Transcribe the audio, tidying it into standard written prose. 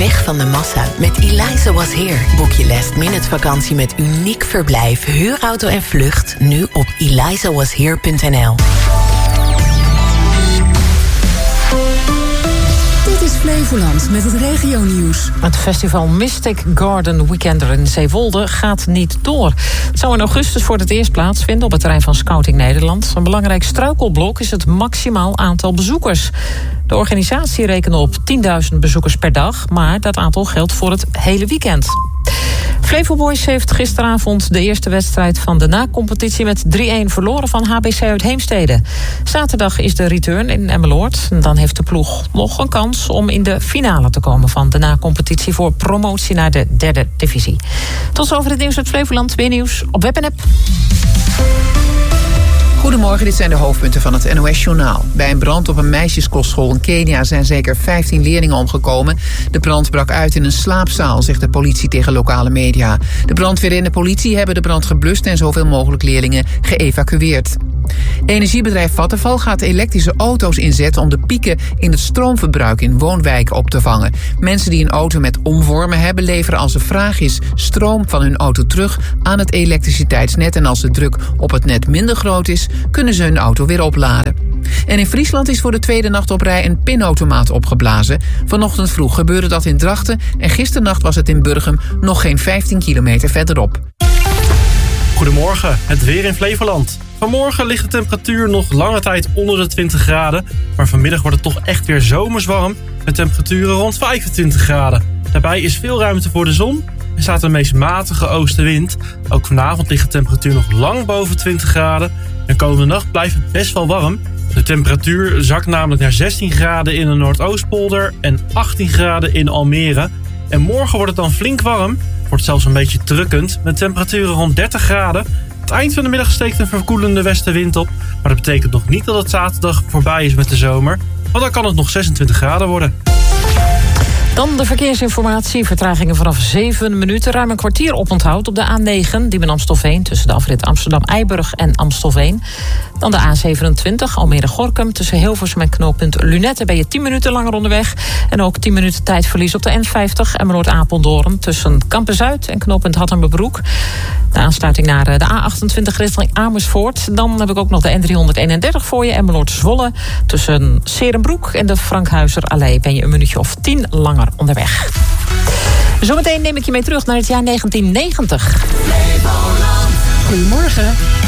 weg van de massa met Eliza Was Here. Boek je last-minute vakantie met uniek verblijf, huurauto en vlucht nu op elizawashere.nl. Dit is Flevoland met het regionieuws. Het festival Mystic Garden Weekender in Zeewolde gaat niet door. Het zou in augustus voor het eerst plaatsvinden op het terrein van Scouting Nederland. Een belangrijk struikelblok is het maximaal aantal bezoekers. De organisatie rekende op 10.000 bezoekers per dag, maar dat aantal geldt voor het hele weekend. Flevo Boys heeft gisteravond de eerste wedstrijd van de na-competitie met 3-1 verloren van HBC uit Heemstede. Zaterdag is de return in Emmeloord. Dan heeft de ploeg nog een kans om in de finale te komen van de na-competitie voor promotie naar de 3e divisie. Tot zover het nieuws uit Flevoland. Weer nieuws op web en app. Goedemorgen, dit zijn de hoofdpunten van het NOS-journaal. Bij een brand op een meisjeskostschool in Kenia zijn zeker 15 leerlingen omgekomen. De brand brak uit in een slaapzaal, zegt de politie tegen lokale media. De brandweer en de politie hebben de brand geblust en zoveel mogelijk leerlingen geëvacueerd. Energiebedrijf Vattenfall gaat elektrische auto's inzetten om de pieken in het stroomverbruik in woonwijken op te vangen. Mensen die een auto met omvormen hebben, leveren als er vraag is stroom van hun auto terug aan het elektriciteitsnet. En als de druk op het net minder groot is, kunnen ze hun auto weer opladen. En in Friesland is voor de tweede nacht op rij een pinautomaat opgeblazen. Vanochtend vroeg gebeurde dat in Drachten en gisternacht was het in Burgum nog geen 15 kilometer verderop. Goedemorgen, het weer in Flevoland. Vanmorgen ligt de temperatuur nog lange tijd onder de 20 graden. Maar vanmiddag wordt het toch echt weer zomers warm. Met temperaturen rond 25 graden. Daarbij is veel ruimte voor de zon. Er staat een meest matige oostenwind. Ook vanavond ligt de temperatuur nog lang boven 20 graden. En komende nacht blijft het best wel warm. De temperatuur zakt namelijk naar 16 graden in de Noordoostpolder en 18 graden in Almere. En morgen wordt het dan flink warm. Wordt zelfs een beetje drukkend met temperaturen rond 30 graden. Het eind van de middag steekt een verkoelende westenwind op. Maar dat betekent nog niet dat het zaterdag voorbij is met de zomer. Want dan kan het nog 26 graden worden. Dan de verkeersinformatie. Vertragingen vanaf 7 minuten. Ruim een kwartier oponthoud op de A9, Diemen-Amstelveen, tussen de afrit Amsterdam-Eiburg en Amstelveen. Dan de A27, Almere-Gorinchem, tussen Hilversum en knooppunt Lunetten ben je 10 minuten langer onderweg. En ook 10 minuten tijdverlies op de N50 Emmeloord-Apeldoorn tussen Kampen-Zuid en knooppunt Hattemerbroek. De aansluiting naar de A28 richting Amersfoort. Dan heb ik ook nog de N331 voor je, Emmeloord-Zwolle. Tussen Serenbroek en de Frankhuizer-Allee ben je een minuutje of 10 langer onderweg. Zometeen neem ik je mee terug naar het jaar 1990. Goedemorgen.